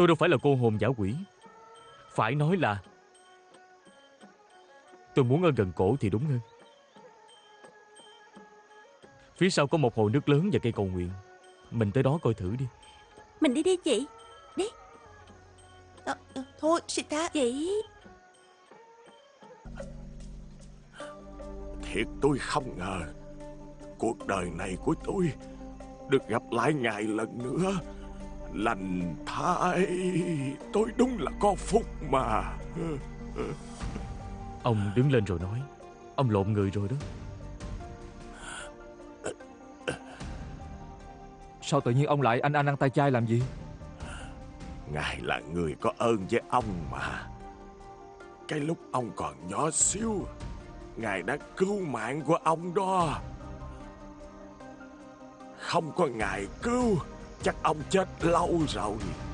Tôi đâu phải là cô hồn dã quỷ. Phải nói là tôi muốn ở gần cổ thì đúng hơn. Phía sau có một hồ nước lớn và cây cầu nguyện. Mình tới đó coi thử đi. Mình đi đi chị. Đi. Thôi Sita. Chị. Thiệt tôi không ngờ cuộc đời này của tôi được gặp lại ngài lần nữa. Lành thay, tôi đúng là có phúc mà. Ông đứng lên rồi nói. Ông lộn người rồi đó. Sao tự nhiên ông lại anh ăn tay chay làm gì? Ngài là người có ơn với ông mà. Cái lúc ông còn nhỏ xíu, ngài đã cứu mạng của ông đó. Không có ngài cứu, chắc ông chết lâu rồi.